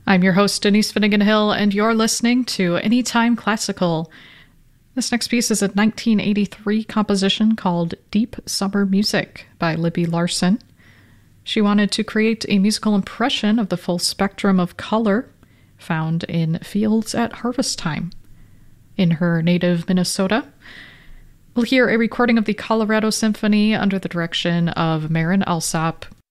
I'm your host, Denise Finnegan Hill, and you're listening to Anytime Classical. This next piece is a 1983 composition called Deep Summer Music by Libby Larsen. She wanted to create a musical impression of the full spectrum of color found in fields at harvest time. In her native Minnesota, we'll hear a recording of the Colorado Symphony under the direction of Marin Alsop,